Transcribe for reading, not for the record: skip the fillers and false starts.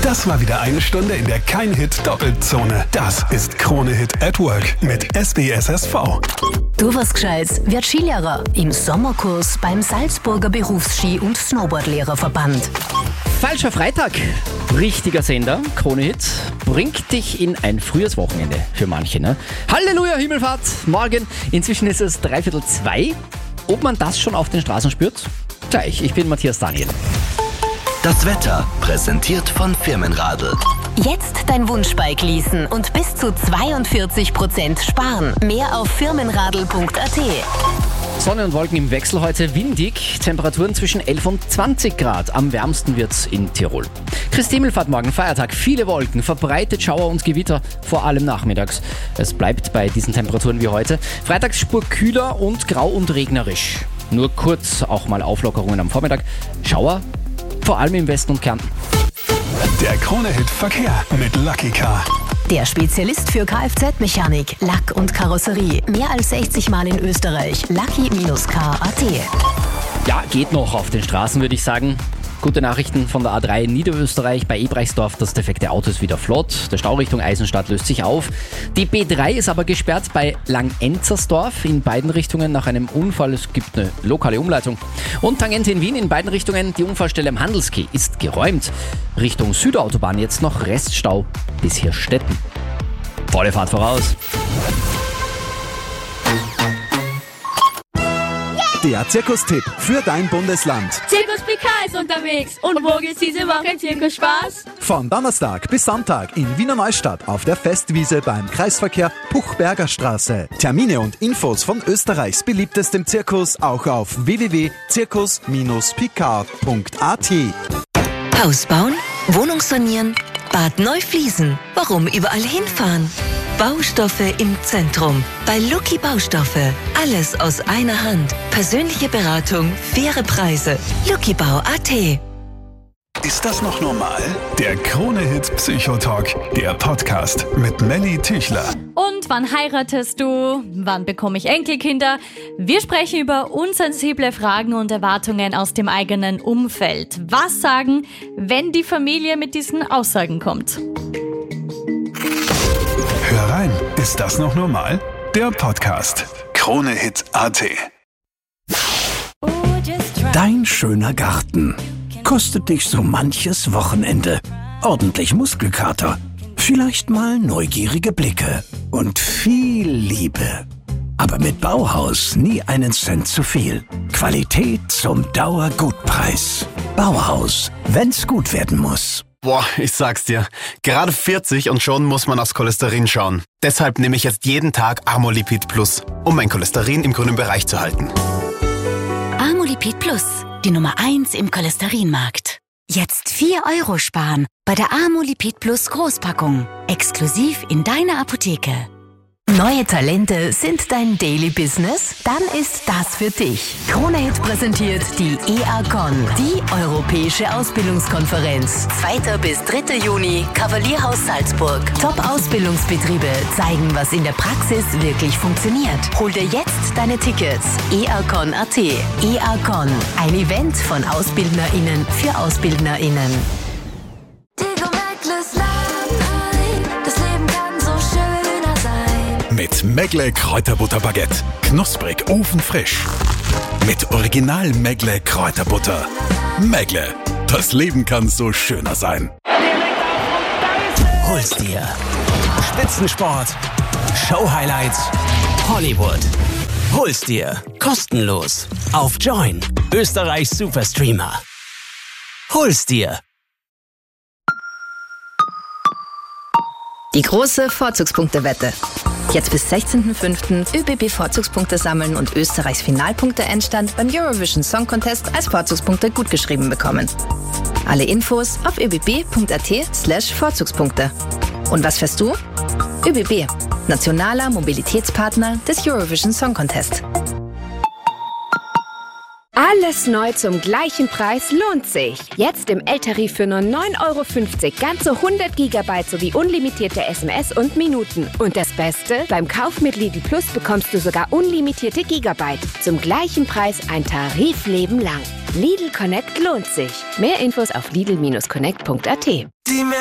Das war wieder eine Stunde, in der kein Hit doppelt zone. Das ist Krone Hit at Work mit SBSSV. Du was Gescheites, wird Skilehrer im Sommerkurs beim Salzburger Berufsski- und Snowboardlehrerverband. Falscher Freitag. Richtiger Sender, Krone Hit, bringt dich in ein frühes Wochenende für manche. Ne? Halleluja, Himmelfahrt, morgen. Inzwischen ist es 1:45. Ob man das schon auf den Straßen spürt? Gleich, ich bin Matthias Daniel. Das Wetter präsentiert von Firmenradl. Jetzt dein Wunschbike leasen und bis zu 42% sparen. Mehr auf firmenradl.at. Sonne und Wolken im Wechsel heute, windig, Temperaturen zwischen 11 und 20 Grad. Am wärmsten wird's in Tirol. Christi Himmelfahrt morgen, Feiertag, viele Wolken, verbreitet Schauer und Gewitter, vor allem nachmittags. Es bleibt bei diesen Temperaturen wie heute. Freitags Spur kühler und grau und regnerisch. Nur kurz auch mal Auflockerungen am Vormittag. Schauer, vor allem im Westen und Kärnten. Der Krone Hit Verkehr mit Lucky Car. Der Spezialist für Kfz-Mechanik, Lack und Karosserie. Mehr als 60 Mal in Österreich. Lucky-car.at. Ja, geht noch auf den Straßen, würde ich sagen. Gute Nachrichten von der A3 in Niederösterreich. Bei Ebrechtsdorf, das defekte Auto ist wieder flott. Der Stau Richtung Eisenstadt löst sich auf. Die B3 ist aber gesperrt bei Langenenzersdorf in beiden Richtungen nach einem Unfall. Es gibt eine lokale Umleitung. Und Tangente in Wien in beiden Richtungen. Die Unfallstelle am Handelski ist geräumt. Richtung Südautobahn jetzt noch Reststau bis Hirstetten. Volle Fahrt voraus. Der Zirkustipp für dein Bundesland. Zirkus PK ist unterwegs. Und wo geht's diese Woche im Zirkus Spaß? Von Donnerstag bis Sonntag in Wiener Neustadt auf der Festwiese beim Kreisverkehr Puchberger Straße. Termine und Infos von Österreichs beliebtestem Zirkus auch auf www.zirkus-picard.at. Haus bauen, Wohnung sanieren, Bad neu fließen. Warum überall hinfahren? Baustoffe im Zentrum. Bei Lucky Baustoffe. Alles aus einer Hand. Persönliche Beratung, faire Preise. luckybau.at. Ist das noch normal? Der Krone Hit Psychotalk, der Podcast mit Melly Tüchler. Und wann heiratest du? Wann bekomme ich Enkelkinder? Wir sprechen über unsensible Fragen und Erwartungen aus dem eigenen Umfeld. Was sagen, wenn die Familie mit diesen Aussagen kommt? Hör rein, ist das noch normal? Der Podcast Krone Hit AT. Dein schöner Garten kostet dich so manches Wochenende. Ordentlich Muskelkater, vielleicht mal neugierige Blicke und viel Liebe. Aber mit Bauhaus nie einen Cent zu viel. Qualität zum Dauergutpreis. Bauhaus, wenn's gut werden muss. Boah, ich sag's dir, gerade 40 und schon muss man aufs Cholesterin schauen. Deshalb nehme ich jetzt jeden Tag Amolipid Plus, um mein Cholesterin im grünen Bereich zu halten. Amolipid Plus, die Nummer 1 im Cholesterinmarkt. Jetzt 4 € sparen bei der Amolipid Plus Großpackung. Exklusiv in deiner Apotheke. Neue Talente sind dein Daily Business? Dann ist das für dich. Krone Hit präsentiert die EACON, die Europäische Ausbildungskonferenz. 2. bis 3. Juni, Kavalierhaus Salzburg. Top-Ausbildungsbetriebe zeigen, was in der Praxis wirklich funktioniert. Hol dir jetzt deine Tickets. EACON.at. EACON, ein Event von AusbildnerInnen für AusbildnerInnen. Mit Megle Kräuterbutterbaguette. Knusprig, ofenfrisch. Mit Original Megle Kräuterbutter. Megle, das Leben kann so schöner sein. Hol's dir. Spitzensport, Show-Highlights, Hollywood. Hol's dir. Kostenlos. Auf Join, Österreichs Superstreamer. Hol's dir. Die große Vorzugspunktewette. Jetzt bis 16.05. ÖBB Vorzugspunkte sammeln und Österreichs Finalpunkte-Endstand beim Eurovision Song Contest als Vorzugspunkte gutgeschrieben bekommen. Alle Infos auf öbb.at/Vorzugspunkte. Und was fährst du? ÖBB, nationaler Mobilitätspartner des Eurovision Song Contest. Alles neu zum gleichen Preis lohnt sich. Jetzt im L-Tarif für nur 9,50 € ganze 100 GB sowie unlimitierte SMS und Minuten. Und das Beste? Beim Kauf mit Lidl Plus bekommst du sogar unlimitierte Gigabyte. Zum gleichen Preis ein Tarifleben lang. Lidl Connect lohnt sich. Mehr Infos auf lidl-connect.at.